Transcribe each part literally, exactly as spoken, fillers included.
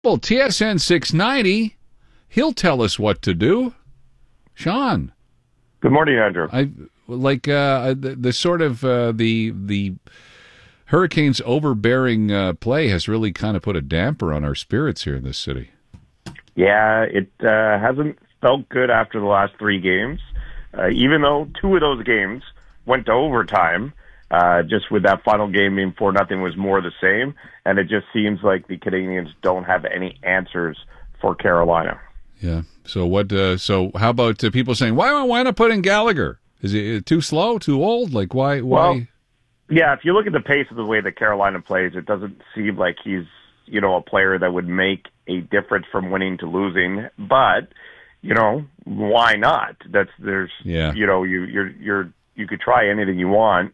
Well, T S N six ninety, he'll tell us what to do. Sean. Good morning, Andrew. I like uh, the, the sort of uh, the the Hurricanes' overbearing uh, play has really kind of put a damper on our spirits here in this city. Yeah, it uh, hasn't felt good after the last three games, uh, even though two of those games went to overtime. Uh, just with that final game being four nothing was more the same, and it just seems like the Canadians don't have any answers for Carolina. Yeah. So what? Uh, so how about uh, people saying why why not put in Gallagher? Is it too slow, too old? Like why? Why? Well, yeah. If you look at the pace of the way that Carolina plays, it doesn't seem like he's you know a player that would make a difference from winning to losing. But you know why not? That's there's yeah. you know you you're you're you could try anything you want.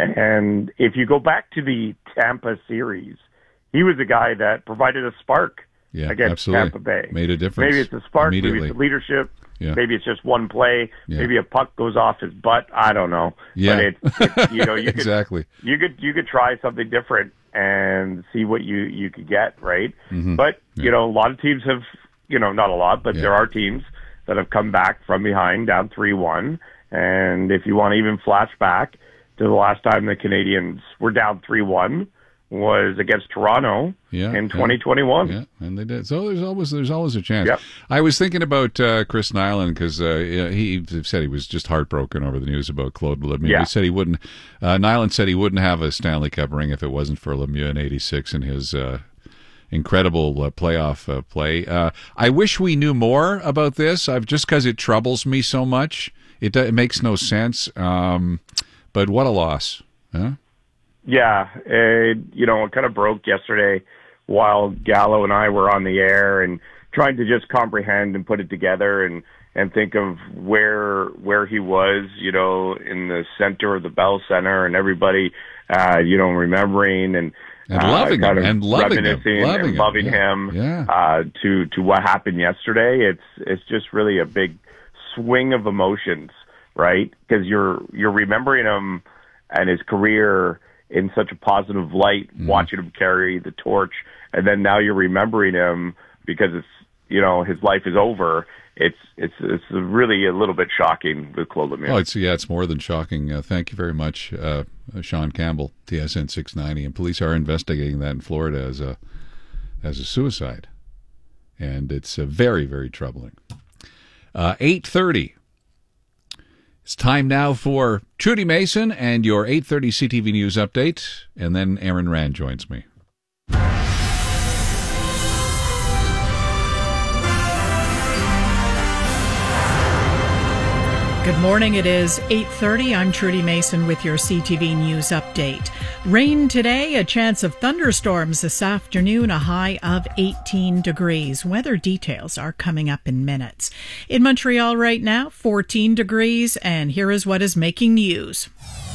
And if you go back to the Tampa series, he was a guy that provided a spark yeah, against absolutely. Tampa Bay. Made a difference. Maybe it's a spark, maybe it's leadership, yeah. maybe it's just one play, yeah. maybe a puck goes off his butt. I don't know. Yeah, but it's, it's, you know, you could, exactly. You could you could try something different and see what you, you could get, right? Mm-hmm. But yeah. you know, a lot of teams have, you know, not a lot, but yeah. there are teams that have come back from behind, down three one, and if you want to even flash back to the last time the Canadians were down three one was against Toronto yeah, in twenty twenty-one. Yeah, and they did. So there's always there's always a chance. Yep. I was thinking about uh, Chris Nyland because uh, he said he was just heartbroken over the news about Claude Lemieux. Yeah. He said he wouldn't. Uh, Nyland said he wouldn't have a Stanley Cup ring if it wasn't for Lemieux in eighty-six and his uh, incredible uh, playoff uh, play. Uh, I wish we knew more about this. I've just because it troubles me so much. It, it makes no sense. Um, But what a loss, huh? Yeah, it, you know, it kind of broke yesterday while Gallo and I were on the air and trying to just comprehend and put it together and, and think of where where he was, you know, in the center of the Bell Center and everybody, uh, you know, remembering and and loving uh, kind him of and loving him, loving and him, loving yeah. him Yeah. Uh, to to what happened yesterday. It's it's just really a big swing of emotions. Right, because you're you're remembering him and his career in such a positive light, mm. watching him carry the torch, and then now you're remembering him because it's you know his life is over. It's it's it's really a little bit shocking with Claude Lemieux. Oh, it's yeah, it's more than shocking. Uh, thank you very much, uh, Sean Campbell, T S N six ninety, and police are investigating that in Florida as a as a suicide, and it's uh, very very troubling. Uh, eight thirty. It's time now for Trudy Mason and your eight thirty C T V News update, and then Aaron Rand joins me. Good morning. It is eight thirty. I'm Trudy Mason with your C T V News update. Rain today, a chance of thunderstorms this afternoon, a high of eighteen degrees. Weather details are coming up in minutes. In Montreal right now, fourteen degrees, and here is what is making news.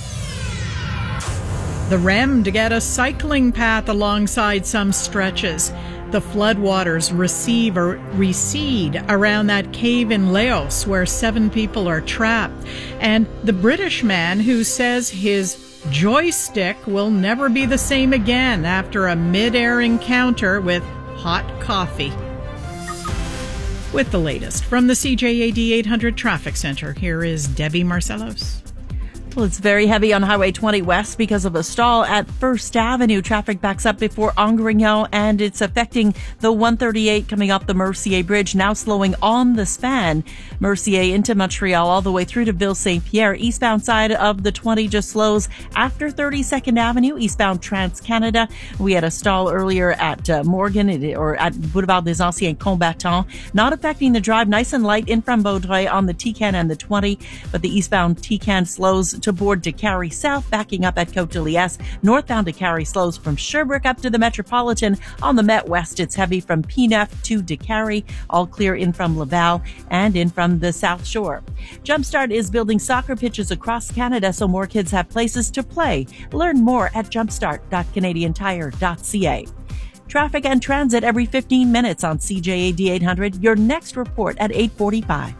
The R E M to get a cycling path alongside some stretches. The floodwaters receive or recede around that cave in Laos where seven people are trapped. And the British man who says his joystick will never be the same again after a mid-air encounter with hot coffee. With the latest from the C J A D eight hundred Traffic Center, here is Debbie Marcellos. Well, it's very heavy on Highway twenty West because of a stall at First Avenue. Traffic backs up before Angrignon, and it's affecting the one thirty-eight coming up the Mercier Bridge, now slowing on the span. Mercier into Montreal all the way through to Ville Saint Pierre. Eastbound side of the twenty just slows after thirty-second Avenue, eastbound Trans-Canada. We had a stall earlier at uh, Morgan or at Boulevard des Anciens Combattants. Not affecting the drive, nice and light in from Vaudreuil on the T-Can and the twenty, but the eastbound T-Can slows to board to Carrie South, backing up at Côte-de-Liesse. Northbound to Carrie slows from Sherbrooke up to the Metropolitan. On the Met West, it's heavy from P N F to DeCarry, all clear in from Laval and in from the South Shore. Jumpstart is building soccer pitches across Canada so more kids have places to play. Learn more at jumpstart dot canadian tire dot c a. Traffic and transit every fifteen minutes on C J A D eight hundred. Your next report at eight forty-five.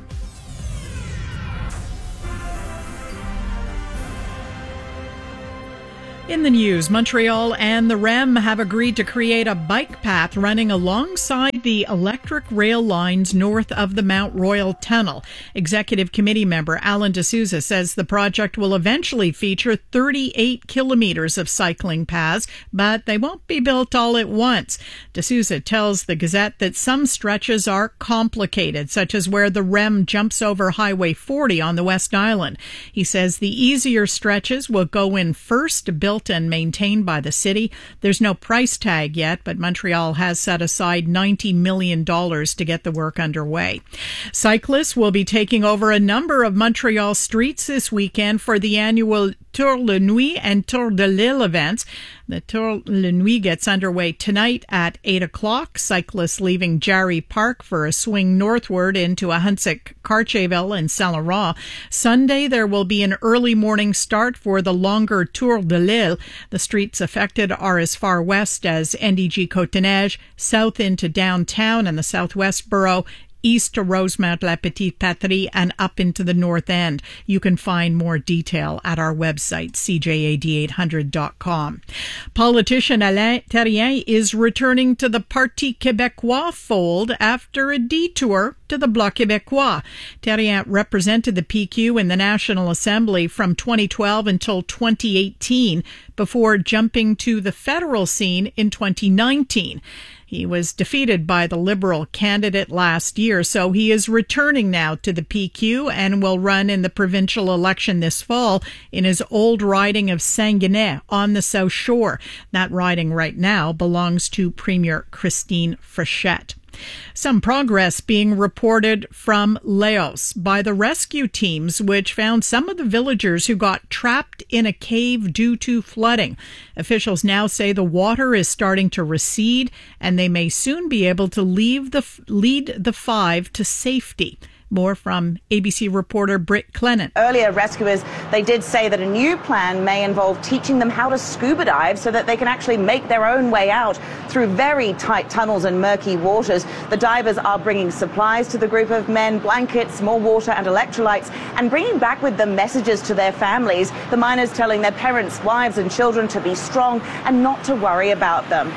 In the news, Montreal and the R E M have agreed to create a bike path running alongside the electric rail lines north of the Mount Royal Tunnel. Executive Committee member Alan D'Souza says the project will eventually feature thirty-eight kilometers of cycling paths, but they won't be built all at once. D'Souza tells the Gazette that some stretches are complicated, such as where the R E M jumps over Highway forty on the West Island. He says the easier stretches will go in first, built and maintained by the city. There's no price tag yet, but Montreal has set aside ninety million dollars to get the work underway. Cyclists will be taking over a number of Montreal streets this weekend for the annual Tour de Nuit and Tour de l'Île events. The Tour de Nuit gets underway tonight at eight o'clock. Cyclists leaving Jarry Park for a swing northward into Ahuntsic, Cartierville, and Saint Laurent. Sunday, there will be an early morning start for the longer Tour de l'Île. The streets affected are as far west as N D G Côte-des-Neiges, south into downtown and the southwest borough, east to Rosemount, La Petite Patrie, and up into the north end. You can find more detail at our website, c j a d eight hundred dot com. Politician Alain Terrien is returning to the Parti Québécois fold after a detour to the Bloc Québécois. Terrien represented the P Q in the National Assembly from twenty twelve until twenty eighteen, before jumping to the federal scene in twenty nineteen. He was defeated by the Liberal candidate last year, so he is returning now to the P Q and will run in the provincial election this fall in his old riding of Saguenay on the South Shore. That riding right now belongs to Premier Christine Frechette. Some progress being reported from Laos by the rescue teams, which found some of the villagers who got trapped in a cave due to flooding. Officials now say the water is starting to recede and they may soon be able to leave the, lead the five to safety. More from A B C reporter Britt Clennon. Earlier, rescuers, they did say that a new plan may involve teaching them how to scuba dive so that they can actually make their own way out through very tight tunnels and murky waters. The divers are bringing supplies to the group of men, blankets, more water and electrolytes, and bringing back with them messages to their families. The miners telling their parents, wives and children to be strong and not to worry about them.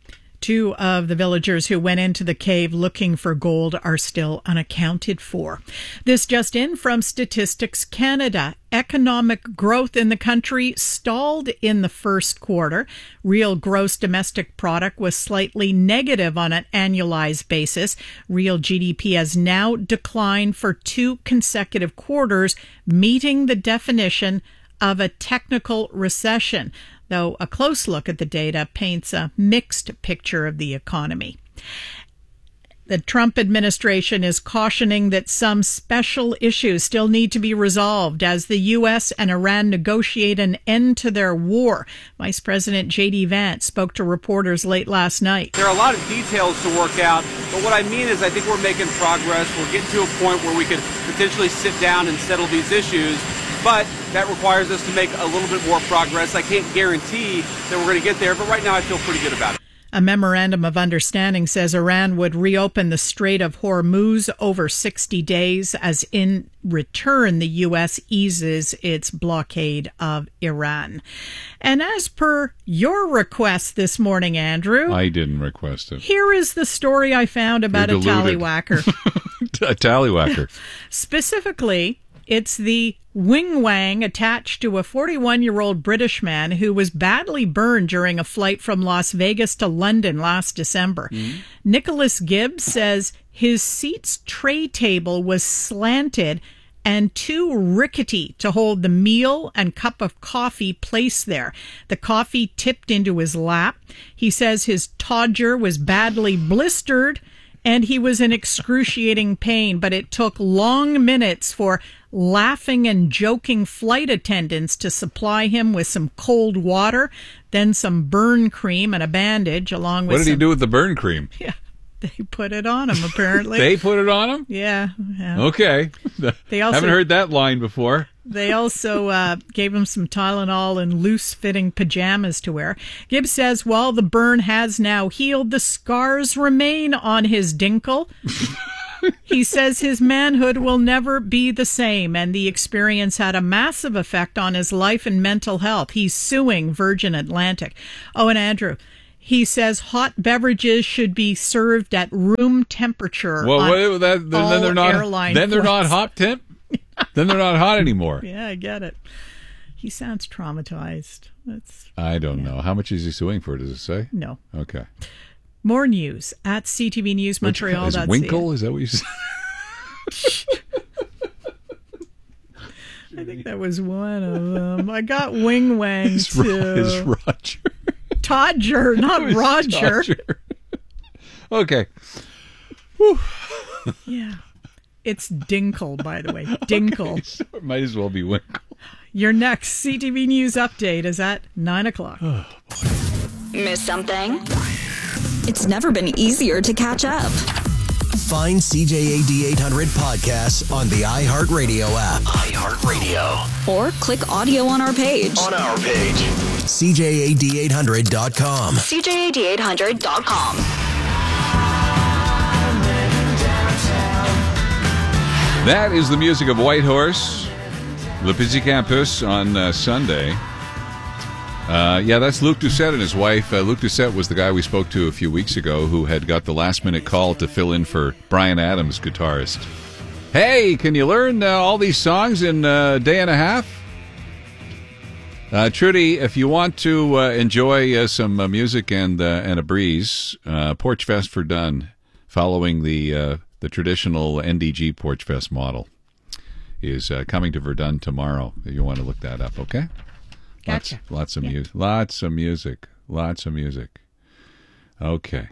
Two of the villagers who went into the cave looking for gold are still unaccounted for. This just in from Statistics Canada. Economic growth in the country stalled in the first quarter. Real gross domestic product was slightly negative on an annualized basis. Real G D P has now declined for two consecutive quarters, meeting the definition of a technical recession, though a close look at the data paints a mixed picture of the economy. The Trump administration is cautioning that some special issues still need to be resolved as the U S and Iran negotiate an end to their war. Vice President J D Vance spoke to reporters late last night. There are a lot of details to work out, but what I mean is I think we're making progress. We're getting to a point where we could potentially sit down and settle these issues. But that requires us to make a little bit more progress. I can't guarantee that we're going to get there, but right now I feel pretty good about it. A memorandum of understanding says Iran would reopen the Strait of Hormuz over sixty days, as in return the U S eases its blockade of Iran. And as per your request this morning, Andrew, I didn't request it. Here is the story I found about a tallywhacker. A tallywhacker. Specifically, it's the wing wang attached to a forty-one-year-old British man who was badly burned during a flight from Las Vegas to London last December. Mm-hmm. Nicholas Gibbs says his seat's tray table was slanted and too rickety to hold the meal and cup of coffee placed there. The coffee tipped into his lap. He says his todger was badly blistered and he was in excruciating pain, but it took long minutes for laughing and joking flight attendants to supply him with some cold water, then some burn cream and a bandage, along with What did some, he do with the burn cream? Yeah, they put it on him, apparently. They put it on him? Yeah. yeah. Okay. They also, haven't heard that line before. They also uh, gave him some Tylenol and loose-fitting pajamas to wear. Gibbs says while the burn has now healed, the scars remain on his dinkle. He says his manhood will never be the same, and the experience had a massive effect on his life and mental health. He's suing Virgin Atlantic. Oh, and Andrew, he says hot beverages should be served at room temperature. Well, on wait, that, then, all then they're not. airline Then they're not flights. hot temp. Then they're not hot anymore. Yeah, I get it. He sounds traumatized. That's I don't know. How much is he suing for? Does it say? no. Okay. More news at C T V News Montreal. Is Winkle? Is that what you said? I think that was one of them. I got Wing Wang Is, too. is Roger? Todger, not It was Roger. Roger. Okay. Yeah. It's Dinkle, by the way. Dinkle. Okay, so it might as well be Winkle. Your next C T V News update is at nine o'clock. Miss something? It's never been easier to catch up. Find C J A D eight hundred podcasts on the iHeartRadio app. iHeartRadio. Or click audio on our page. On our page. C J A D eight hundred dot com. C J A D eight hundred dot com. That is the music of Whitehorse, Le Petit Campus on uh, Sunday. Uh, yeah, that's Luc Doucette and his wife. Uh, Luc Doucette was the guy we spoke to a few weeks ago who had got the last-minute call to fill in for Bryan Adams, guitarist. Hey, can you learn uh, all these songs in a day and a half? Uh, Trudy, if you want to uh, enjoy uh, some uh, music and uh, and a breeze, uh, Porch Fest for Done, following the uh, the traditional N D G Porch Fest model, is uh, coming to Verdun tomorrow. If you want to look that up, okay? Gotcha. Lots, lots of Yeah. music. Lots of music. Lots of music. Okay.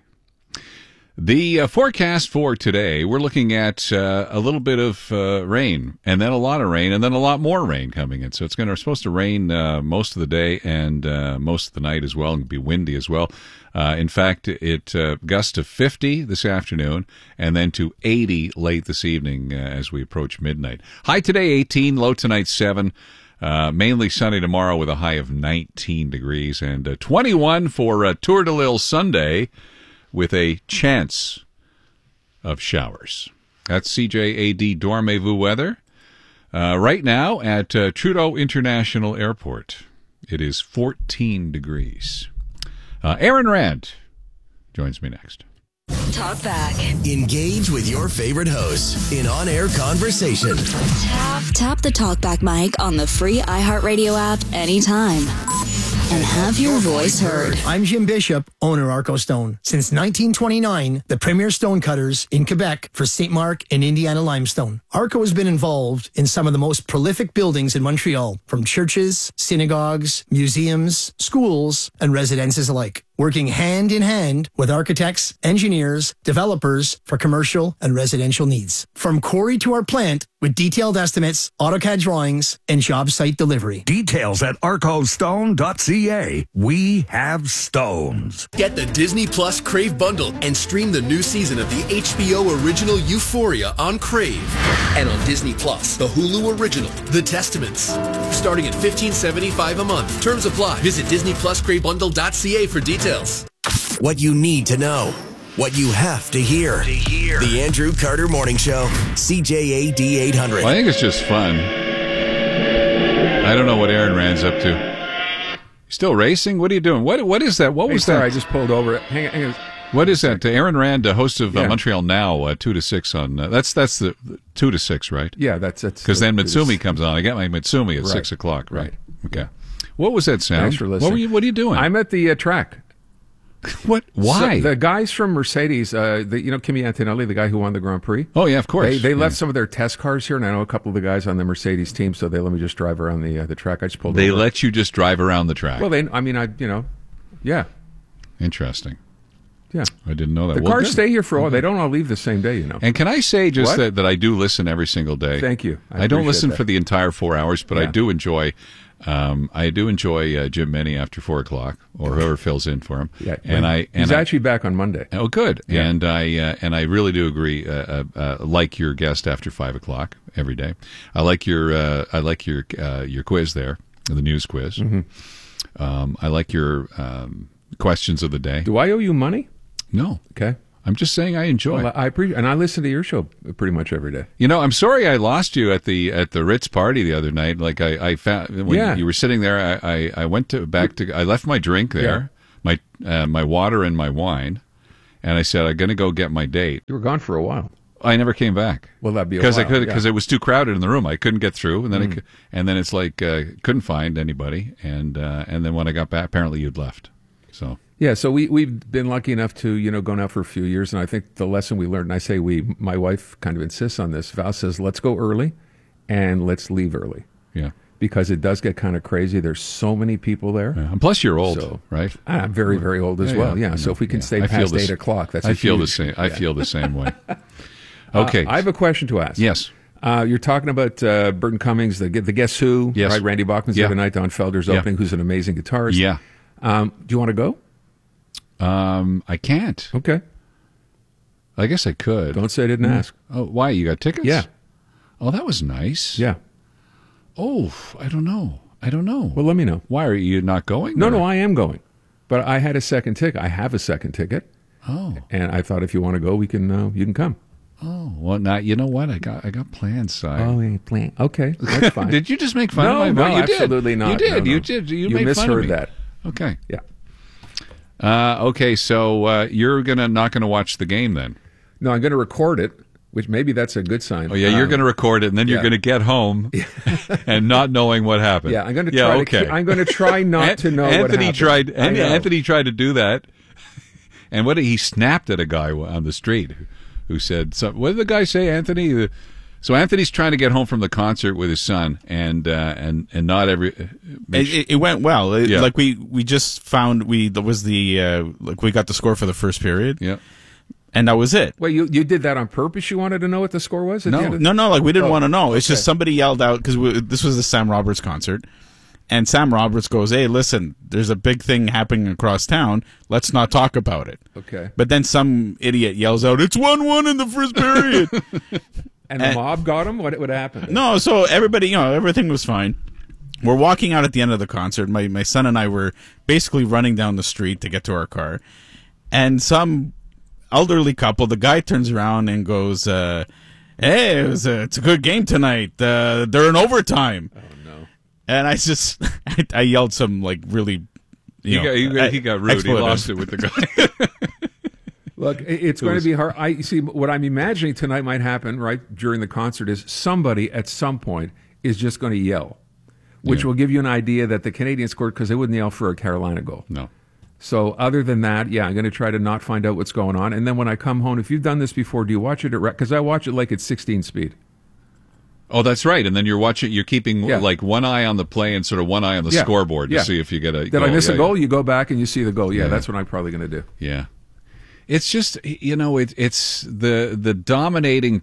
The uh, forecast for today, we're looking at uh, a little bit of uh, rain, and then a lot of rain, and then a lot more rain coming in. So it's going to supposed to rain uh, most of the day and uh, most of the night as well, and be windy as well. Uh, in fact, it uh, gusts to fifty this afternoon, and then to eighty late this evening uh, as we approach midnight. High today, eighteen. Low tonight, seven. Uh, mainly sunny tomorrow with a high of nineteen degrees, and uh, twenty-one for uh, Tour de Lille Sunday, with a chance of showers. That's C J A D Dormez-vous weather. Uh, right now at uh, Trudeau International Airport, it is fourteen degrees. Uh, Aaron Rand joins me next. Talk back. Engage with your favorite hosts in on-air conversation. Tap, tap the talkback mic on the free iHeartRadio app anytime. And have your voice heard. I'm Jim Bishop, owner Arco Stone. Since nineteen twenty-nine, the premier stone cutters in Quebec for Saint Mark and Indiana limestone. Arco has been involved in some of the most prolific buildings in Montreal, from churches, synagogues, museums, schools, and residences alike. Working hand in hand with architects, engineers, developers for commercial and residential needs. From quarry to our plant with detailed estimates, AutoCAD drawings, and job site delivery. Details at arco stone dot c a. We have stones. Get the Disney Plus Crave bundle and stream the new season of the H B O original Euphoria on Crave. And on Disney Plus, the Hulu original, The Testaments. Starting at fifteen seventy-five a month. Terms apply. Visit disney plus crave bundle dot c a for details. What you need to know. What you have to hear. To hear. The Andrew Carter Morning Show. C J A D eight hundred. Well, I think it's just fun. I don't know what Aaron Rand's up to. Still racing? What are you doing? What What is that? What Hey, was sorry, that? I just pulled over. Hang on. Hang on. What is that? Uh, Aaron Rand, uh, host of uh, Yeah. Montreal Now, uh, two to six on. Uh, that's that's the, the two to six, right? Yeah, that's that's Because then the- Mitsumi comes on. I get my Mitsumi at Right. six o'clock. Right. Right. Okay. What was that sound? Thanks for listening. What were you What are you doing? I'm at the uh, track. What? Why? So the guys from Mercedes, uh, the, you know, Kimi Antonelli, the guy who won the Grand Prix. oh yeah, of course. They, they left Yeah. some of their test cars here, and I know a couple of the guys on the Mercedes team, so they let me just drive around the uh, the track. I just pulled They over. let you just drive around the track. Well, they, I mean, I, you know, yeah, Interesting. yeah. I didn't know that. The Well, cars good. stay here for a while. They don't all leave the same day, you know. And can I say just What? that, that I do listen every single day? Thank you. I I, don't appreciate listen that. for the entire four hours, but I Yeah. do enjoy. Um, I do enjoy uh, Jim Meny after four o'clock, or whoever fills in for him. Yeah, and I and he's I, actually back on Monday. oh good, Yeah. and I uh, and I really do agree. Uh, uh, uh, like your guest after five o'clock every day. I like your uh, I like your uh, your quiz there, the news quiz. Mm-hmm. Um, I like your um, questions of the day. Do I owe you money? No, Okay. I'm just saying I enjoy. Well, I appreciate, and I listen to your show pretty much every day. You know, I'm sorry I lost you at the at the Ritz party the other night. Like I, I found when Yeah. you were sitting there, I, I, I went to back to I left my drink there, my uh, my water and my wine, and I said I'm going to go get my date. You were gone for a while. I never came back. Well, that'd be a because I while, could yeah. because it was too crowded in the room. I couldn't get through, and then I Mm. could, and then it's like uh, couldn't find anybody, and uh, and then when I got back, apparently you'd left. So. Yeah, so we, we've been lucky enough to, you know, go now for a few years, and I think the lesson we learned, and I say we, my wife kind of insists on this, Val says, let's go early and let's leave early. Yeah. Because it does get kind of crazy. There's so many people there. Yeah. And plus you're old, So- right? I'm very, very old as Yeah, well, yeah, yeah. I So know. if we can Yeah. stay I feel past the eight s- o'clock, that's I a feel the huge- same. I yeah. feel the same way. Okay. Uh, I have a question to ask. Yes. Uh, you're talking about uh, Burton Cummings, the, the Guess Who, Yes. right? Randy Bachman's Yeah. the other night, Don Felder's Yeah. opening, who's an amazing guitarist. Yeah. Um, do you want to go? Um, I can't. Okay. I guess I could. Don't say I didn't Mm. ask. Oh, why? You got tickets? Yeah. Oh, that was nice. Yeah. Oh, I don't know. I don't know. Well, let me know. Why are you not going? No, or- no, I am going. But I had a second ticket. I have a second ticket. Oh. And I thought if you want to go, we can. Uh, you can come. Oh, well, now you know what? I got I got plans, Si. Oh, yeah, plan. Okay, that's fine. Did you just make fun no, of my no, voice? You did. absolutely not. You did. No, no. You did. You, You made fun of misheard me. that. Okay. Yeah. Uh, okay, so uh, you're gonna not gonna watch the game then? No, I'm going to record it, which maybe that's a good sign. Oh yeah, you're Um, going to record it, and then you're yeah. going to get home and not knowing what happened. Yeah, I'm going to Yeah, try. okay. To, I'm going to try not An- to know. what Anthony happened. tried. I An- know. Anthony tried to do that, and what did, he snapped at a guy on the street who said, so, "What did the guy say, Anthony?" So Anthony's trying to get home from the concert with his son, and uh, and and not every. It, it, it went well. It- Yeah. Like we, we just found we that was the uh, like we got the score for the first period. Yeah. And that was it. Well, you you did that on purpose. You wanted to know what the score was. At the end of No, no, like we didn't Oh, want to know. It's okay. just somebody yelled out because this was the Sam Roberts concert, and Sam Roberts goes, "Hey, listen, there's a big thing happening across town. Let's not talk about it." Okay. But then some idiot yells out, "It's one-one in the first period." And the And- mob got him. What what happened? No, so everybody, you know, everything was fine. We're walking out at the end of the concert. My my son and I were basically running down the street to get to our car, and some elderly couple, the guy turns around and goes, uh, "Hey, it was a, it's a good game tonight. Uh, they're in overtime." Oh no! And I just I, I yelled some like really, He you know, got, he, got, he got rude. expletive. He lost it with the guy. Look, it- it's It going was- to be hard. I see what I'm imagining tonight might happen right during the concert is somebody at some point is just going to yell, which Yeah. will give you an idea that the Canadians scored because they wouldn't yell for a Carolina goal. No. So other than that, yeah, I'm going to try to not find out what's going on. And then when I come home, if you've done this before, do you watch it at because I watch it like it's sixteen speed. Oh, that's right. And then you're watching. You're keeping Yeah. like one eye on the play and sort of one eye on the Yeah. scoreboard to Yeah. see if you get a. Did goal. I miss Yeah, a goal? You go back and you see the goal. Yeah, Yeah. that's what I'm probably going to do. Yeah. It's just you know it, it's the the dominating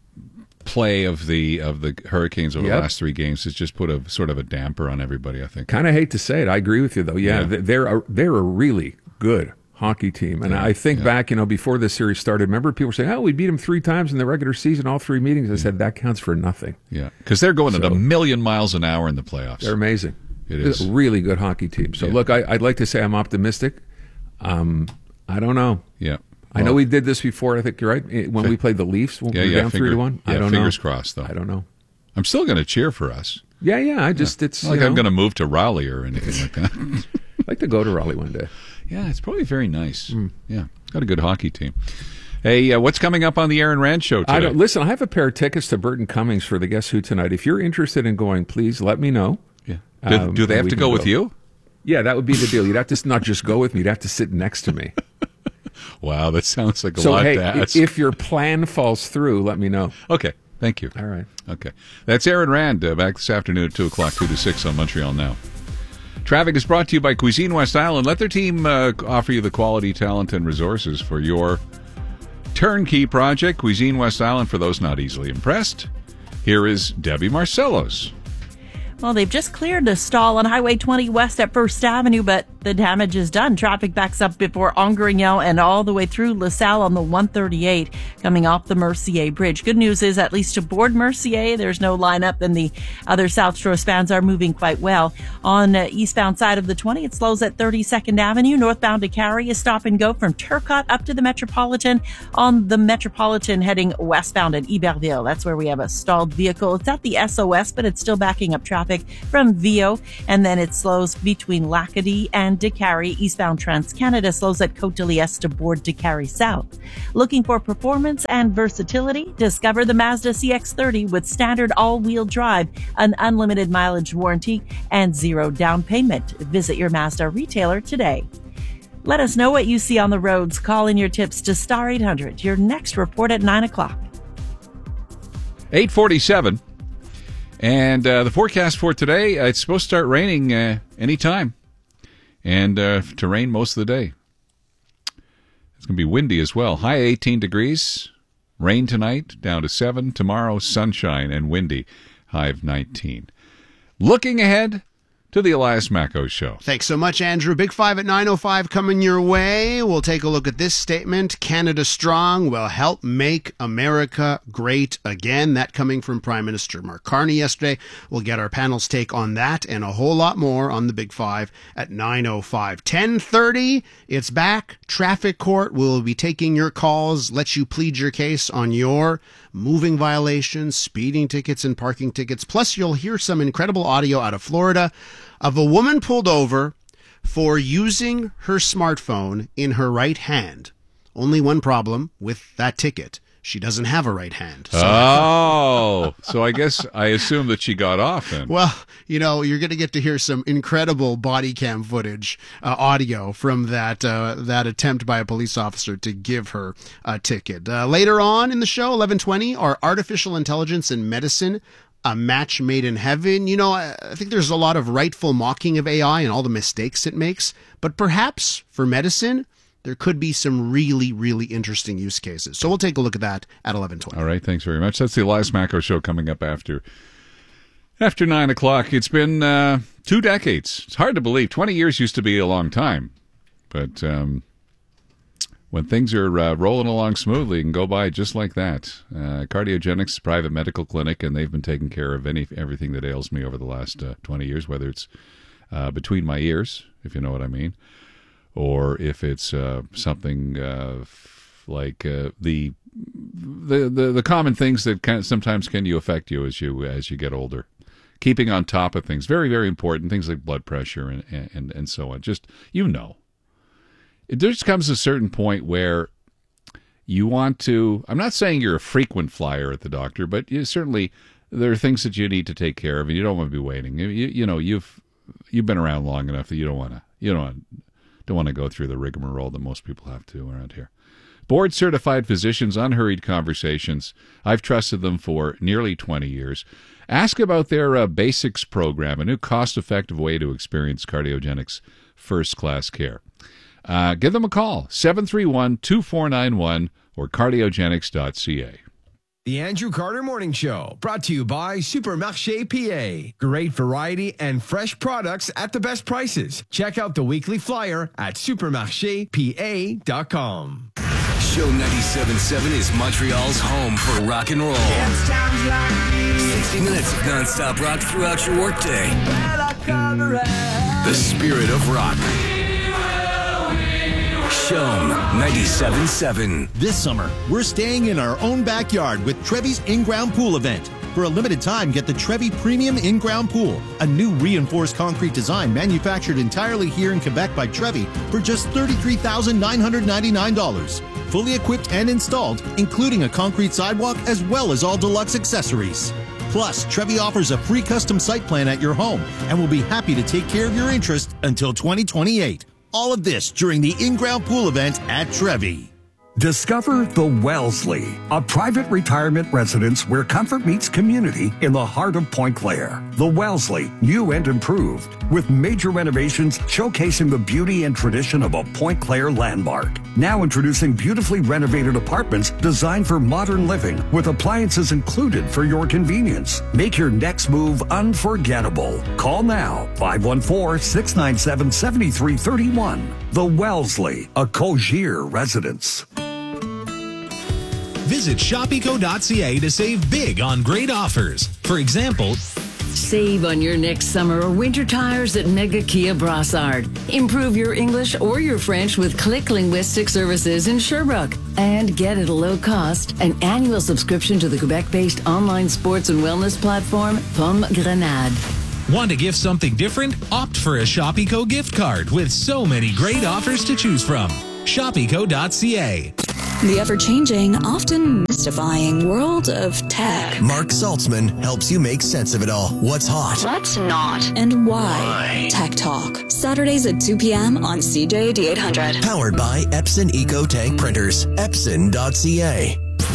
play of the of the Hurricanes over Yep. the last three games has just put a sort of a damper on everybody. I think. Kind of hate to say it. I agree with you though. Yeah, Yeah. th- they're a, they're a really good hockey team. And Yeah, I think yeah. back, you know, before this series started, remember people were saying, "Oh, we beat them three times in the regular season, all three meetings." I said that counts for nothing. Yeah, because they're going at So- a million miles an hour in the playoffs. They're amazing. It It's is. a really good hockey team. So Yeah. look, I, I'd like to say I'm optimistic. Um, I don't know. Yeah. I know Well, we did this before. I think you're right eh, when Fi- we played the Leafs. When Yeah, we were yeah. down finger- three to one. Yeah, I don't fingers know. crossed though. I don't know. I'm still going to cheer for us. Yeah, yeah. I just it's Not like you I'm know, going to move to Raleigh or anything like that. I'd like to go to Raleigh one day. Yeah, it's probably very nice. Hmm. Yeah, got a good hockey team. Hey, uh, what's coming up on the Aaron Rand show today? I don't listen. I have a pair of tickets to Burton Cummings for the Guess Who tonight. If you're interested in going, please let me know. Yeah. Do, Um, do they and have we to can go with you? Yeah, that would be the deal. You'd have to not just go with me. You'd have to sit next to me. Wow, that sounds like a so lot hey, to ask. if your plan falls through, let me know. Okay, thank you. All right. Okay. That's Aaron Rand uh, back this afternoon at two o'clock, two to six on Montreal Now. Traffic is brought to you by Cuisine West Island. Let their team uh, offer you the quality, talent, and resources for your turnkey project. Cuisine West Island, for those not easily impressed. Here is Debbie Marcellos. Well, they've just cleared a stall on Highway twenty West at First Avenue, but the damage is done. Traffic backs up before Angrignon and all the way through LaSalle on the one thirty-eight coming off the Mercier Bridge. Good news is, at least aboard Mercier, there's no lineup, and the other South Shore spans are moving quite well. On uh, eastbound side of the twenty, it slows at thirty-second Avenue. Northbound to Cary is stop and go from Turcotte up to the Metropolitan. On the Metropolitan heading westbound at Iberville, that's where we have a stalled vehicle. It's at the S O S, but it's still backing up traffic from Vio, and then it slows between Lacadie and DeCary. Eastbound Trans-Canada slows at Côte-de-Liesse to board DeCary South. Looking for performance and versatility? Discover the Mazda C X thirty with standard all-wheel drive, an unlimited mileage warranty, and zero down payment. Visit your Mazda retailer today. Let us know what you see on the roads. Call in your tips to Star eight hundred. Your next report at nine o'clock. eight forty-seven. And uh, the forecast for today, uh, it's supposed to start raining uh, anytime. And uh, to rain most of the day. It's going to be windy as well. High eighteen degrees. Rain tonight, down to seven. Tomorrow, sunshine and windy. High of nineteen. Looking ahead to the Elias Macco Show. Thanks so much, Andrew. Big Five at nine oh five coming your way. We'll take a look at this statement. Canada Strong will help make America great again. That coming from Prime Minister Mark Carney yesterday. We'll get our panel's take on that and a whole lot more on the Big Five at nine oh five. ten thirty, it's back. Traffic Court will be taking your calls, let you plead your case on your moving violations, speeding tickets, and parking tickets. Plus, you'll hear some incredible audio out of Florida of a woman pulled over for using her smartphone in her right hand. Only one problem with that ticket. She doesn't have a right hand. So oh, so I guess I assume that she got off then. Well, you know, you're going to get to hear some incredible body cam footage, uh, audio from that uh, that attempt by a police officer to give her a ticket. Uh, later on in the show, eleven twenty, are artificial intelligence in medicine a match made in heaven? You know, I, I think there's a lot of rightful mocking of A I and all the mistakes it makes, but perhaps for medicine, there could be some really, really interesting use cases. So we'll take a look at that at eleven twenty. All right, thanks very much. That's the Elias Macco Show coming up after after nine o'clock. It's been uh, two decades. It's hard to believe. twenty years used to be a long time. But um, when things are uh, rolling along smoothly, it can go by just like that. Uh, Cardiogenics is a private medical clinic, and they've been taking care of any everything that ails me over the last uh, twenty years, whether it's uh, between my ears, if you know what I mean, or if it's uh, something uh, like uh, the, the the the common things that can, sometimes can you affect you as you as you get older. Keeping on top of things, very, very important, things like blood pressure and, and, and so on. Just, you know. It just comes a certain point where you want to, I'm not saying you're a frequent flyer at the doctor, but you certainly, there are things that you need to take care of and you don't want to be waiting. You, you know, you've you've been around long enough that you don't want to, you don't want Don't want to go through the rigmarole that most people have to around here. Board-certified physicians, unhurried conversations. I've trusted them for nearly twenty years. Ask about their uh, Basics program, a new cost-effective way to experience Cardiogenics first-class care. Uh, give them a call, seven three one, two four nine one or cardiogenics dot c a. The Andrew Carter Morning Show, brought to you by Supermarché P A. Great variety and fresh products at the best prices. Check out the weekly flyer at supermarché p a dot com. Show ninety-seven point seven is Montreal's home for rock and roll. sixty minutes of non-stop rock throughout your workday. The spirit of rock. Show ninety-seven point seven. This summer, we're staying in our own backyard with Trevi's in-ground pool event. For a limited time, get the Trevi Premium In-Ground Pool, a new reinforced concrete design manufactured entirely here in Quebec by Trevi for just thirty-three thousand nine hundred ninety-nine dollars. Fully equipped and installed, including a concrete sidewalk as well as all deluxe accessories. Plus, Trevi offers a free custom site plan at your home and will be happy to take care of your interest until twenty twenty-eight. All of this during the in-ground pool event at Trevi. Discover the Wellesley, a private retirement residence where comfort meets community in the heart of Point Claire. The Wellesley, new and improved, with major renovations showcasing the beauty and tradition of a Point Claire landmark. Now introducing beautifully renovated apartments designed for modern living with appliances included for your convenience. Make your next move unforgettable. Call now, five one four, six nine seven, seven three three one. The Wellesley, a Cogir residence. Visit shop eco dot c a to save big on great offers. For example, save on your next summer or winter tires at Mega Kia Brassard. Improve your English or your French with Click Linguistic Services in Sherbrooke. And get at a low cost an annual subscription to the Quebec-based online sports and wellness platform Pomme Grenade. Want to gift something different? Opt for a Shop Eco gift card with so many great offers to choose from. shop eco dot c a. The ever-changing, often mystifying world of tech. Mark Saltzman helps you make sense of it all. What's hot? What's not? And why? why? Tech Talk. Saturdays at two p.m. on C J A D eight hundred. Powered by Epson EcoTank Printers. Epson dot c a.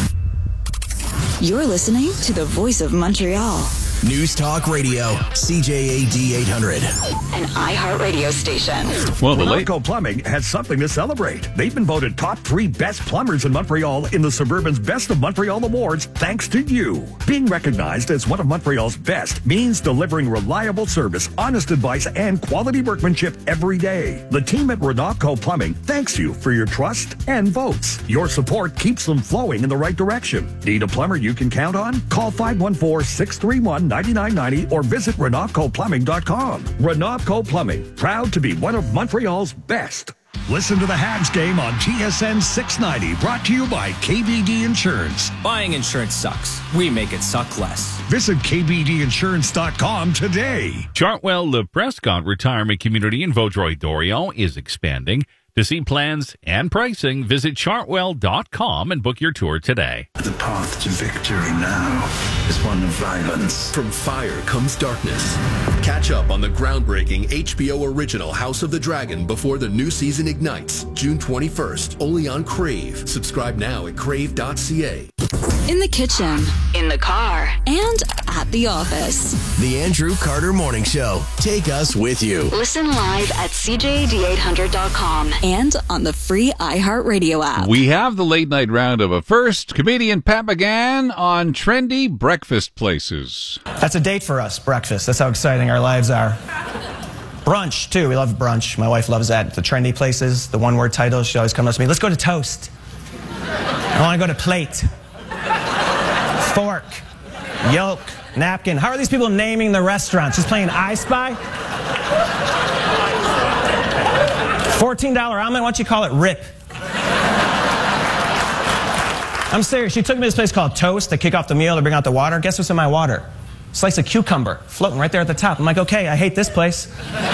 You're listening to the voice of Montreal. News Talk Radio, C J A D eight hundred. An iHeartRadio station. Well, the Renaco Plumbing has something to celebrate. They've been voted top three best plumbers in Montreal in the Suburban's Best of Montreal Awards thanks to you. Being recognized as one of Montreal's best means delivering reliable service, honest advice, and quality workmanship every day. The team at Renaco Plumbing thanks you for your trust and votes. Your support keeps them flowing in the right direction. Need a plumber you can count on? Call five one four, six three one, nine nine nine zero or visit Renaco Plumbing dot com. Renaco Plumbing, proud to be one of Montreal's best. Listen to the Habs game on T S N six ninety, brought to you by K B D Insurance. Buying insurance sucks. We make it suck less. Visit K B D insurance dot com today. Chartwell Le Prescott Retirement Community in Vaudreuil-Dorion is expanding. To see plans and pricing, visit chartwell dot com and book your tour today. The path to victory now is one of violence. From fire comes darkness. Catch up on the groundbreaking H B O original House of the Dragon before the new season ignites, June twenty-first, only on Crave. Subscribe now at crave dot c a. In the kitchen, in the car, and at the office. The Andrew Carter Morning Show. Take us with you. Listen live at C J A D eight hundred dot com and on the free iHeartRadio app. We have the late night roundup. But first, comedian Pat McGann on trendy breakfast places. That's a date for us, breakfast. That's how exciting our lives are. Brunch, too. We love brunch. My wife loves that. The trendy places, the one-word titles. She always comes up to me, let's go to toast. I want to go to plate. Fork. Yolk. Napkin. How are these people naming the restaurants? Just playing I Spy? fourteen dollar omelet, why don't you call it Rip? I'm serious. She took me to this place called Toast. They kick off the meal, they bring out the water. Guess what's in my water? Slice of cucumber floating right there at the top. I'm like, okay, I hate this place.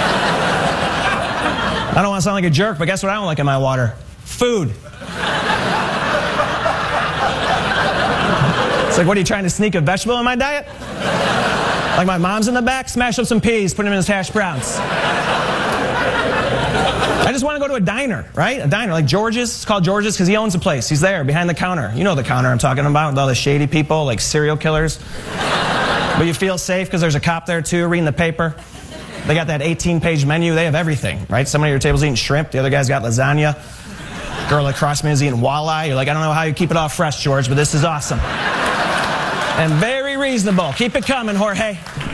I don't want to sound like a jerk, but guess what I don't like in my water? Food. It's like, what are you trying to sneak a vegetable in my diet? Like my mom's in the back, smash up some peas, put them in his hash browns. I just want to go to a diner, right? A diner, like George's. It's called George's because he owns the place. He's there, behind the counter. You know the counter I'm talking about, with all the shady people, like serial killers. But you feel safe because there's a cop there, too, reading the paper. They got that eighteen-page menu. They have everything, right? Somebody at your table's eating shrimp. The other guy's got lasagna. Girl across me is eating walleye. You're like, I don't know how you keep it all fresh, George, but this is awesome. And very reasonable. Keep it coming, Jorge.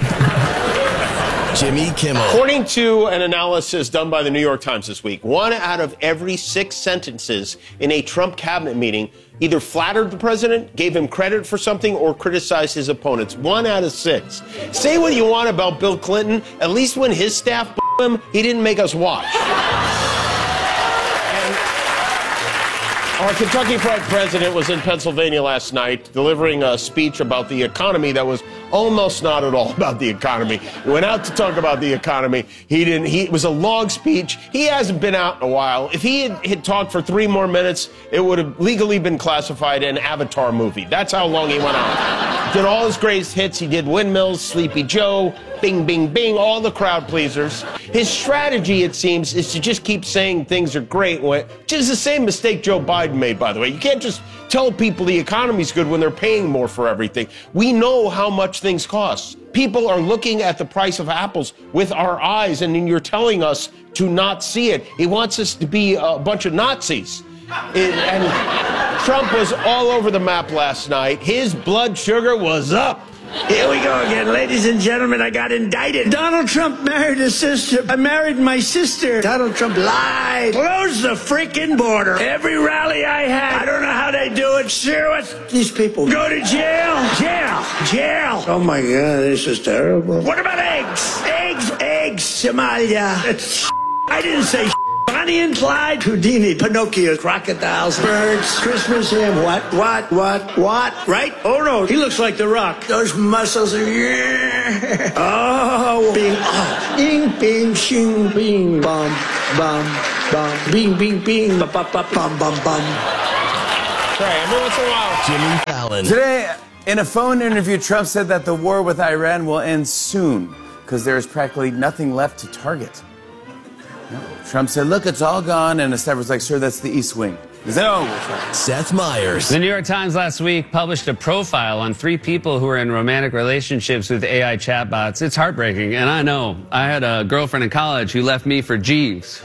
Jimmy Kimmel. According to an analysis done by the New York Times this week, one out of every six sentences in a Trump cabinet meeting either flattered the president, gave him credit for something, or criticized his opponents. One out of six. Say what you want about Bill Clinton, at least when his staff b***ed him, he didn't make us watch. Our Kentucky Fried President was in Pennsylvania last night delivering a speech about the economy that was almost not at all about the economy. He went out to talk about the economy. He didn't. He, it was a long speech. He hasn't been out in a while. If he had, had talked for three more minutes, it would have legally been classified an Avatar movie. That's how long he went out. did all his greatest hits. He did Windmills, Sleepy Joe, Bing, Bing, Bing, all the crowd pleasers. His strategy, it seems, is to just keep saying things are great, which is the same mistake Joe Biden made, by the way. You can't just tell people the economy's good when they're paying more for everything. We know how much things cost. People are looking at the price of apples with our eyes, and then you're telling us to not see it. He wants us to be a bunch of Nazis. It, and Trump was all over the map last night. His blood sugar was up. Here we go again, ladies and gentlemen. I got indicted. Donald Trump married his sister. I married my sister. Donald Trump lied. Close the freaking border. Every rally I had, I don't know how they do it. Sure, what's these people go to jail? Jail. Jail. Oh my God, this is terrible. What about eggs? Eggs. Eggs. Somalia. It's I didn't say Bonnie and Clyde, Houdini, Pinocchio, crocodiles, birds, Christmas ham, what, what, what, what, right? Oh no, he looks like The Rock. Those muscles are, yeah. Oh, bing, oh, bing, bing, shing, bing, bum, bum, bum, bing, bing, bing, ba, ba, ba, bum, bum, bum. Sorry, every once in a while. Jimmy Fallon. Today, in a phone interview, Trump said that the war with Iran will end soon because there is practically nothing left to target. Trump said, look, it's all gone. And Esther was like, sir, that's the East Wing. No. Seth Meyers. The New York Times last week published a profile on three people who are in romantic relationships with A I chatbots. It's heartbreaking. And I know. I had a girlfriend in college who left me for Jeeves.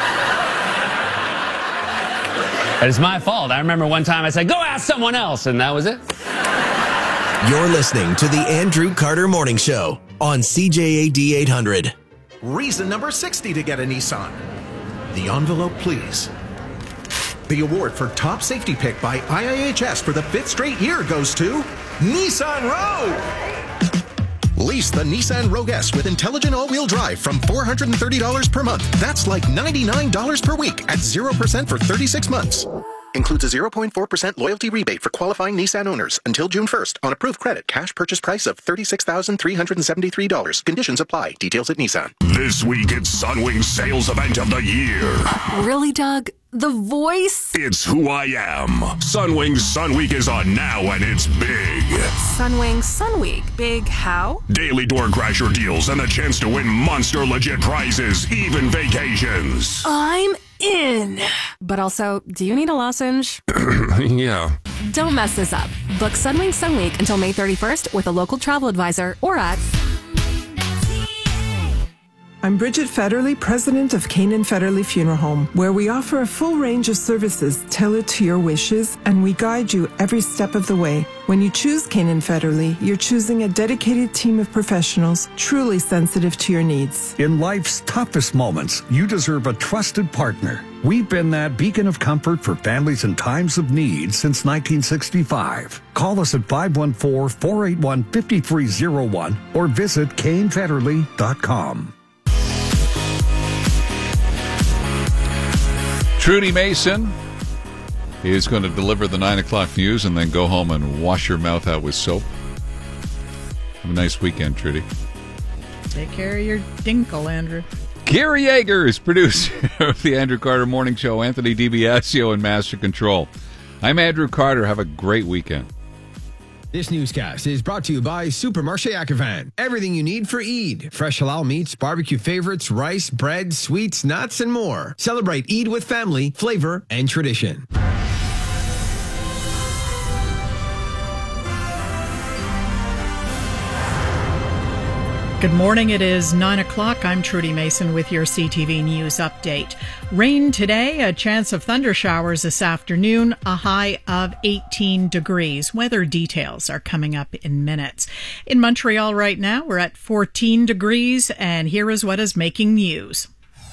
But it's my fault. I remember one time I said, go ask someone else. And that was it. You're listening to the Andrew Carter Morning Show on C J A D eight hundred. Reason number sixty to get a Nissan. The envelope, please. The award for top safety pick by I I H S for the fifth straight year goes to Nissan Rogue. Lease the Nissan Rogue S with intelligent all-wheel drive from four hundred thirty dollars per month. That's like ninety-nine dollars per week at zero percent for thirty-six months. Includes a zero point four percent loyalty rebate for qualifying Nissan owners until June first on approved credit. Cash purchase price of thirty-six thousand three hundred seventy-three dollars. Conditions apply. Details at Nissan. This week it's Sunwing's sales event of the year. Really, Doug? The voice? It's who I am. Sunwing's Sun Week is on now and it's big. Sunwing Sun Week. Big how? Daily door crasher deals and a chance to win monster legit prizes, even vacations. I'm in. But also, do you need a lozenge? Yeah. Don't mess this up. Book Sunwing Sun Week until May thirty-first with a local travel advisor or at... I'm Bridget Federley, president of Canaan Federley Funeral Home, where we offer a full range of services tailored to your wishes, and we guide you every step of the way. When you choose Canaan Federley, you're choosing a dedicated team of professionals truly sensitive to your needs. In life's toughest moments, you deserve a trusted partner. We've been that beacon of comfort for families in times of need since nineteen sixty-five. Call us at five one four, four eight one, five three zero one or visit Kane Federley dot com. Trudy Mason is going to deliver the nine o'clock news and then go home and wash your mouth out with soap. Have a nice weekend, Trudy. Take care of your dinkle, Andrew. Gary Yeager is producer of the Andrew Carter Morning Show. Anthony DiBiasio in Master Control. I'm Andrew Carter. Have a great weekend. This newscast is brought to you by Supermarché Akhavan. Everything you need for Eid. Fresh halal meats, barbecue favorites, rice, bread, sweets, nuts, and more. Celebrate Eid with family, flavor, and tradition. Good morning. It is nine o'clock. I'm Trudy Mason with your C T V News update. Rain today, a chance of thunder showers this afternoon, a high of eighteen degrees. Weather details are coming up in minutes. In Montreal right now, we're at fourteen degrees, and here is what is making news.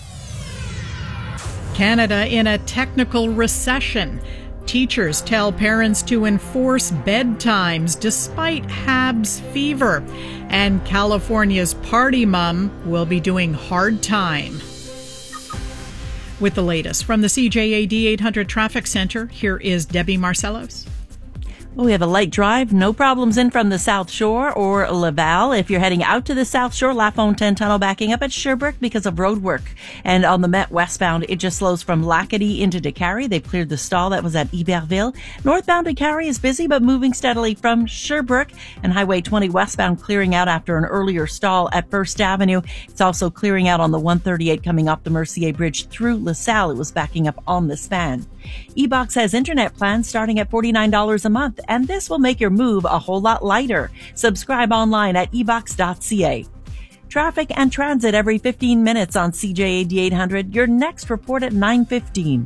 Canada in a technical recession. Teachers tell parents to enforce bedtimes despite Habs fever. And California's party mom will be doing hard time. With the latest from the C J A D eight hundred Traffic Center, here is Debbie Marcellos. Well, we have a light drive, no problems in from the South Shore or Laval. If you're heading out to the South Shore, La Fontaine Tunnel backing up at Sherbrooke because of road work. And on the Met westbound, it just slows from Lacadie into DeCarry. They've cleared the stall that was at Iberville. Northbound DeCarry is busy, but moving steadily from Sherbrooke. And Highway twenty westbound clearing out after an earlier stall at First Avenue. It's also clearing out on the one thirty-eight coming up the Mercier Bridge through LaSalle. It was backing up on the span. eBox has internet plans starting at forty-nine dollars a month, and this will make your move a whole lot lighter. Subscribe online at e box dot c a. Traffic and transit every fifteen minutes on C J A D eight hundred. Your next report at nine fifteen.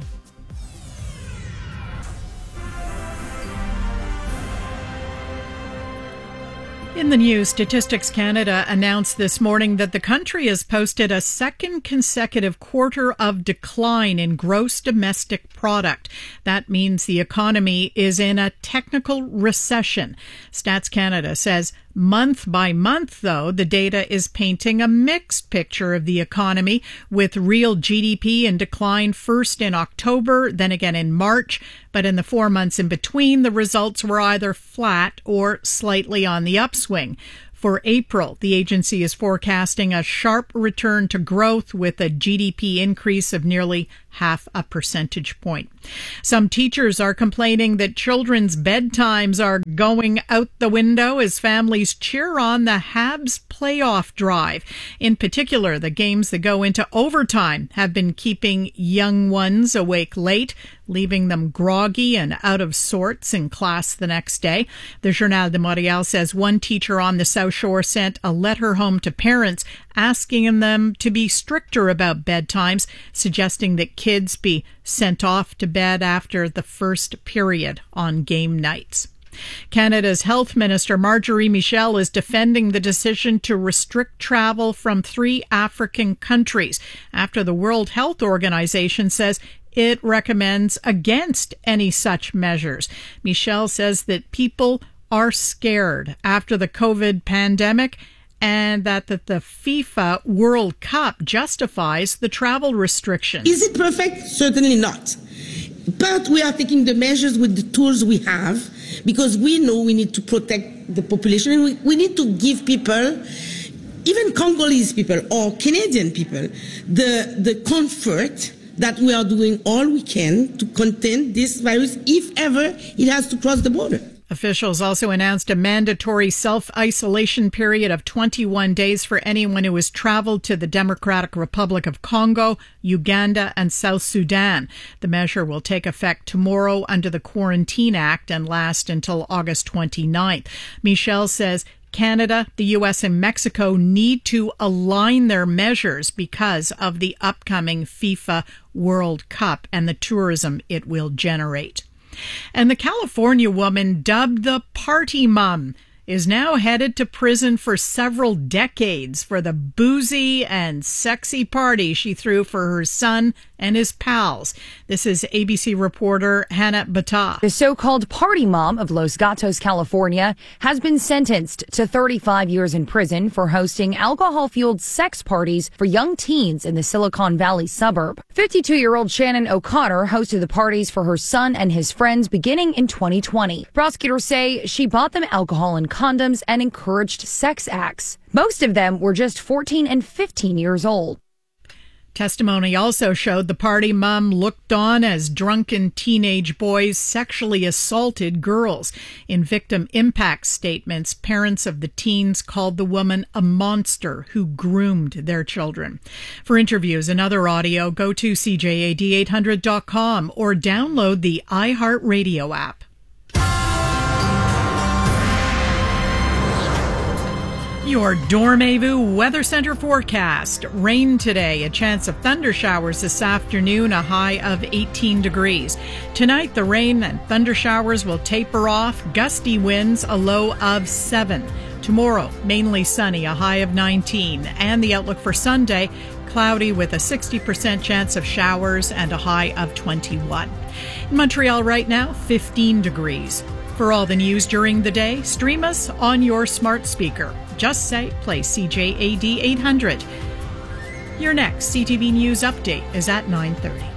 In the news, Statistics Canada announced this morning that the country has posted a second consecutive quarter of decline in gross domestic product. That means the economy is in a technical recession. Stats Canada says month by month, though, the data is painting a mixed picture of the economy, with real G D P in decline first in October, then again in March. But in the four months in between, the results were either flat or slightly on the upswing. For April, the agency is forecasting a sharp return to growth with a G D P increase of nearly half a percentage point. Some teachers are complaining that children's bedtimes are going out the window as families cheer on the Habs playoff drive. In particular, the games that go into overtime have been keeping young ones awake late, leaving them groggy and out of sorts in class the next day. The Journal de Montréal says one teacher on the South Shore sent a letter home to parents asking them to be stricter about bedtimes, suggesting that kids be sent off to bed after the first period on game nights. Canada's Health Minister Marjorie Michel is defending the decision to restrict travel from three African countries after the World Health Organization says it recommends against any such measures. Michel says that people are scared after the COVID pandemic and that, that the FIFA World Cup justifies the travel restrictions. Is it perfect? Certainly not. But we are taking the measures with the tools we have because we know we need to protect the population and we, we need to give people, even Congolese people or Canadian people, the, the comfort that we are doing all we can to contain this virus if ever it has to cross the border. Officials also announced a mandatory self-isolation period of twenty-one days for anyone who has traveled to the Democratic Republic of Congo, Uganda, and South Sudan. The measure will take effect tomorrow under the Quarantine Act and last until August twenty-ninth. Michel says Canada, the U S, and Mexico need to align their measures because of the upcoming FIFA World Cup and the tourism it will generate. And the California woman dubbed the Party Mom is now headed to prison for several decades for the boozy and sexy party she threw for her son and his pals. This is A B C reporter Hannah Battah. The so-called party mom of Los Gatos, California, has been sentenced to thirty-five years in prison for hosting alcohol-fueled sex parties for young teens in the Silicon Valley suburb. fifty-two-year-old Shannon O'Connor hosted the parties for her son and his friends beginning in twenty twenty. Prosecutors say she bought them alcohol and condoms and encouraged sex acts. Most of them were just fourteen and fifteen years old. Testimony also showed the party mom looked on as drunken teenage boys sexually assaulted girls. In victim impact statements, parents of the teens called the woman a monster who groomed their children. For interviews and other audio, go to C J A D eight hundred dot com or download the iHeartRadio app. Your Dormez-vous Weather Center forecast. Rain today, a chance of thunder showers this afternoon, a high of eighteen degrees. Tonight, the rain and thunder showers will taper off, gusty winds, a low of seven. Tomorrow, mainly sunny, a high of nineteen. And the outlook for Sunday, cloudy with a sixty percent chance of showers and a high of twenty-one. In Montreal right now, fifteen degrees. For all the news during the day, stream us on your smart speaker. Just say, play C J A D eight hundred. Your next C T V News update is at nine thirty.